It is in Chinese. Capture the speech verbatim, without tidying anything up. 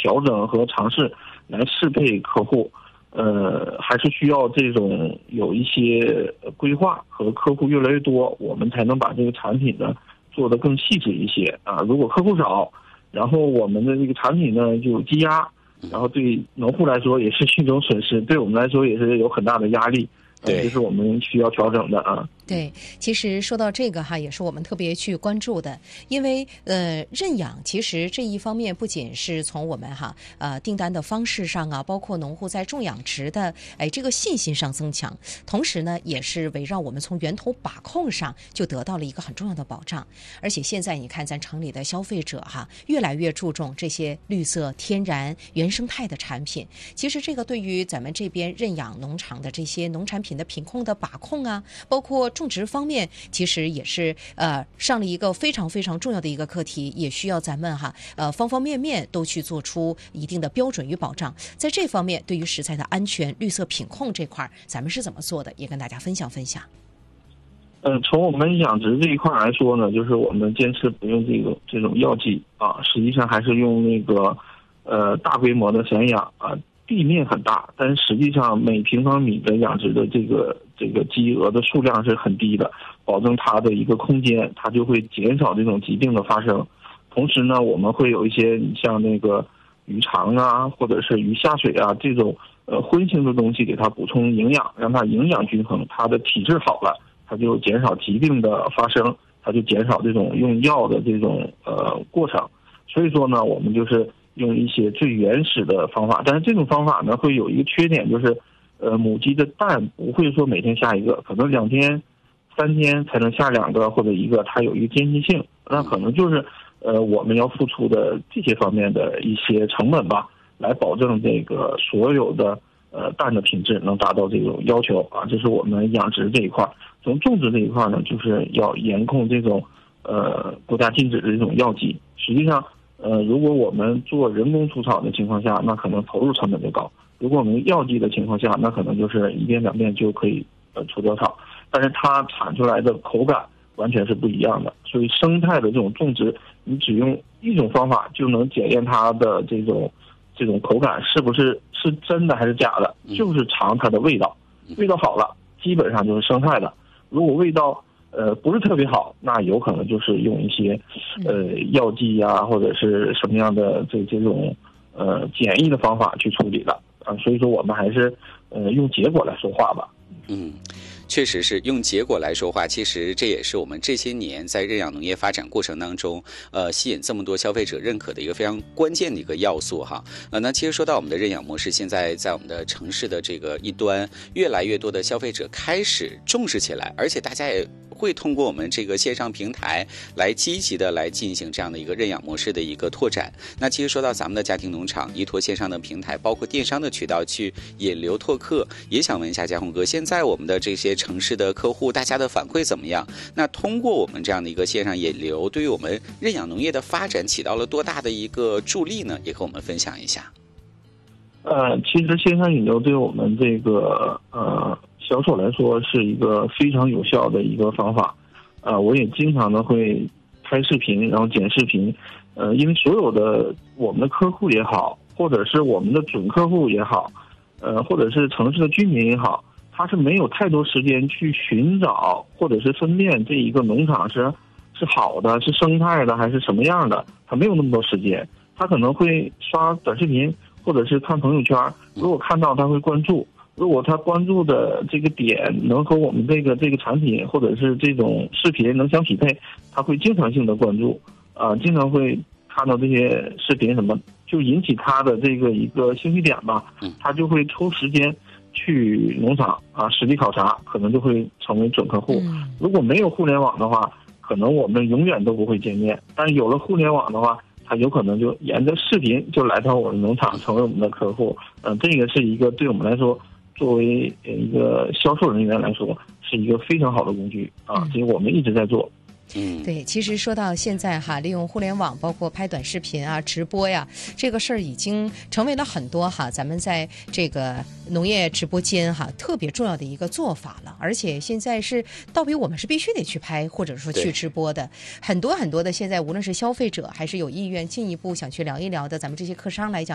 调整和尝试来适配客户。呃，还是需要这种有一些规划和客户越来越多，我们才能把这个产品呢做得更细致一些啊。如果客户少，然后我们的这个产品呢就积压，然后对农户来说也是一种损失，对我们来说也是有很大的压力。对，这是我们需要调整的啊。 对，其实说到这个哈，也是我们特别去关注的，因为呃，认养其实这一方面不仅是从我们哈呃订单的方式上啊，包括农户在种养殖的哎这个信心上增强，同时呢，也是围绕我们从源头把控上就得到了一个很重要的保障。而且现在你看，咱城里的消费者哈，越来越注重这些绿色、天然、原生态的产品。其实这个对于咱们这边认养农场的这些农产品的品控的把控啊，包括种植方面，其实也是呃上了一个非常非常重要的一个课题，也需要咱们哈呃方方面面都去做出一定的标准与保障。在这方面，对于食材的安全、绿色品控这块，咱们是怎么做的？也跟大家分享分享。 呃，从我们养殖这一块来说呢，就是我们坚持不用这个这种药剂啊，实际上还是用那个呃大规模的散养啊。地面很大，但是实际上每平方米的养殖的这个这个鸡鹅的数量是很低的，保证它的一个空间，它就会减少这种疾病的发生。同时呢，我们会有一些像那个鱼肠啊，或者是鱼下水啊这种呃荤腥的东西给它补充营养，让它营养均衡，它的体质好了，它就减少疾病的发生，它就减少这种用药的这种呃过程。所以说呢，我们就是用一些最原始的方法，但是这种方法呢会有一个缺点，就是呃母鸡的蛋不会说每天下一个，可能两天三天才能下两个或者一个，它有一个间歇性，那可能就是呃我们要付出的这些方面的一些成本吧，来保证这个所有的呃蛋的品质能达到这种要求啊。这是我们养殖这一块。从种植这一块呢，就是要严控这种呃国家禁止的这种药剂。实际上呃，如果我们做人工除草的情况下，那可能投入成本就高；如果我们药剂的情况下，那可能就是一遍两遍就可以呃除掉草，但是它产出来的口感完全是不一样的。所以生态的这种种植，你只用一种方法就能检验它的这种这种口感是不是是真的还是假的，就是尝它的味道，味道好了，基本上就是生态的；如果味道呃，不是特别好，那有可能就是用一些，呃，药剂呀、啊，或者是什么样的这这种呃简易的方法去处理的啊。所以说，我们还是呃用结果来说话吧。 嗯。确实是用结果来说话，其实这也是我们这些年在认养农业发展过程当中，呃，吸引这么多消费者认可的一个非常关键的一个要素哈。呃，那其实说到我们的认养模式，现在在我们的城市的这个一端，越来越多的消费者开始重视起来，而且大家也会通过我们这个线上平台来积极的来进行这样的一个认养模式的一个拓展。那其实说到咱们的家庭农场，依托线上的平台，包括电商的渠道去引流拓客，也想问一下嘉宏哥，现在我们的这些城市的客户大家的反馈怎么样？那通过我们这样的一个线上引流，对于我们认养农业的发展起到了多大的一个助力呢？也和我们分享一下。 呃，其实线上引流对我们这个呃销售来说是一个非常有效的一个方法。呃，我也经常的会拍视频，然后剪视频。呃，因为所有的我们的客户也好，或者是我们的准客户也好，呃，或者是城市的居民也好，他是没有太多时间去寻找或者是分辨这一个农场是是好的、是生态的还是什么样的，他没有那么多时间。他可能会刷短视频，或者是看朋友圈，如果看到他会关注，如果他关注的这个点能和我们这个这个产品或者是这种视频能相匹配，他会经常性的关注，啊、呃，经常会看到这些视频什么，就引起他的这个一个兴趣点吧，他就会抽时间去农场啊实地考察，可能就会成为准客户。如果没有互联网的话，可能我们永远都不会见面，但是有了互联网的话，他有可能就沿着视频就来到我们农场，成为我们的客户。嗯、呃，这个是一个对我们来说，作为一个销售人员来说，是一个非常好的工具啊，这个我们一直在做。 嗯， 对，其实说到现在哈，利用互联网，包括拍短视频啊、直播呀，这个事儿已经成为了很多哈咱们在这个农业直播间哈特别重要的一个做法了。而且现在是倒比我们是必须得去拍，或者说去直播的，很多很多的现在无论是消费者还是有意愿进一步想去聊一聊的，咱们这些客商来讲。